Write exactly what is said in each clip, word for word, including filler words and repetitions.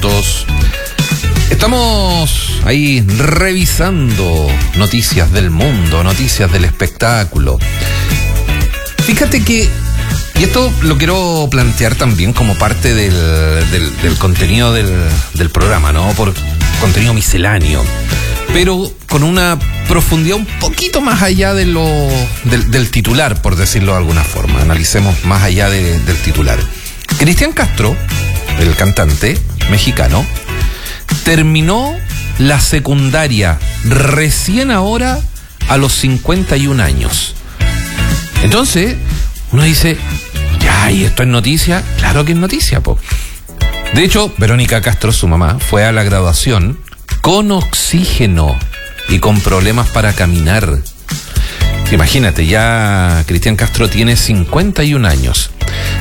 minutos. Estamos ahí revisando noticias del mundo, noticias del espectáculo. Fíjate que, y esto lo quiero plantear también como parte del, del, del contenido del, del programa, ¿no? Por contenido misceláneo, pero con una profundidad un poquito más allá de lo del, del titular, por decirlo de alguna forma. Analicemos más allá de, del titular. Cristian Castro, el cantante mexicano, terminó la secundaria recién ahora a los cincuenta y un años. Entonces, uno dice, ya, ¿y esto es noticia? Claro que es noticia, po. De hecho, Verónica Castro, su mamá, fue a la graduación con oxígeno y con problemas para caminar. Imagínate, ya Cristian Castro tiene cincuenta y un años.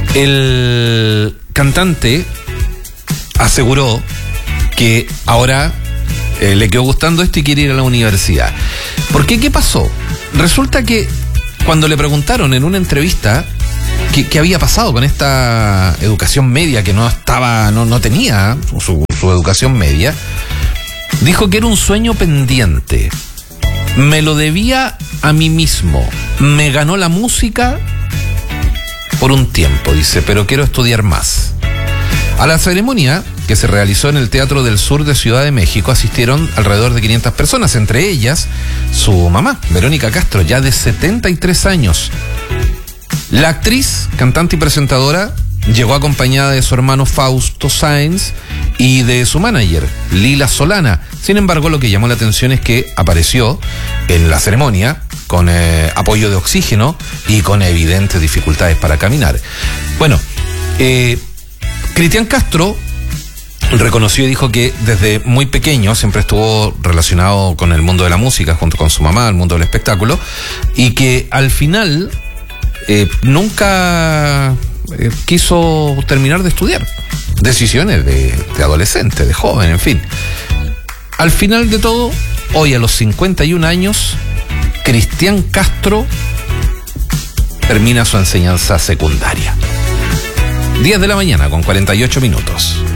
El cantante aseguró que ahora eh, le quedó gustando esto y quiere ir a la universidad. ¿Por qué? ¿Qué pasó? Resulta que cuando le preguntaron en una entrevista qué, qué había pasado con esta educación media que no estaba, no, no tenía su, su educación media, dijo que era un sueño pendiente. Me lo debía a mí mismo. Me ganó la música por un tiempo, dice, pero quiero estudiar más. A la ceremonia, que se realizó en el Teatro del Sur de Ciudad de México, asistieron alrededor de quinientas personas, entre ellas su mamá, Verónica Castro, ya de setenta y tres años. La actriz, cantante y presentadora llegó acompañada de su hermano Fausto Sáenz y de su manager, Lila Solana. Sin embargo, lo que llamó la atención es que apareció en la ceremonia con eh, apoyo de oxígeno y con evidentes dificultades para caminar. Bueno, eh, Cristian Castro reconoció y dijo que desde muy pequeño siempre estuvo relacionado con el mundo de la música junto con su mamá, el mundo del espectáculo, y que al final eh, nunca eh, quiso terminar de estudiar. Decisiones de, de adolescente, de joven, en fin. Al final de todo, hoy a los cincuenta y un años, Cristian Castro termina su enseñanza secundaria. diez de la mañana con cuarenta y ocho minutos.